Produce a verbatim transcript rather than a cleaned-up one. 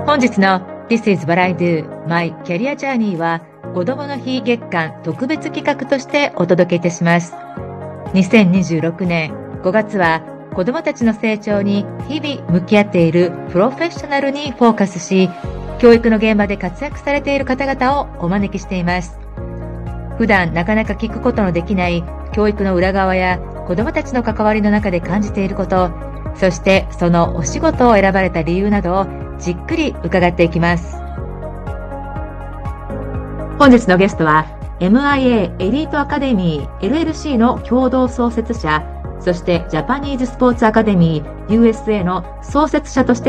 本日の This is what I do, My Career Journey は子供の日月間特別企画としてお届けいたします。にせんにじゅうろくねんごがつは子供たちの成長に日々向き合っているプロフェッショナルにフォーカスし、教育の現場で活躍されている方々をお招きしています。普段なかなか聞くことのできない教育の裏側や子供たちの関わりの中で感じていること、そしてそのお仕事を選ばれた理由などをじっくり伺っていきます。本日のゲストは エムアイエー エリートアカデミー エルエルシー の共同創設者、そしてジャパニーズスポーツアカデミー ユーエスエー の創設者として